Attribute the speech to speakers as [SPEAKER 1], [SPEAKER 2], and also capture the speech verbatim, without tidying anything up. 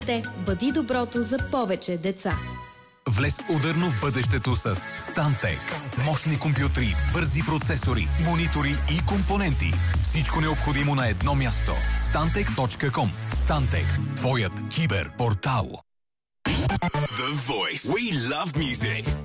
[SPEAKER 1] Бъди доброто за повече деца.
[SPEAKER 2] Влез ударно в бъдещето с Stantec. Мощни компютри, бързи процесори, монитори и компоненти. Всичко необходимо на едно място. Stantec точка ком. Stantec. Твоят киберпортал.
[SPEAKER 3] The Voice. We love music.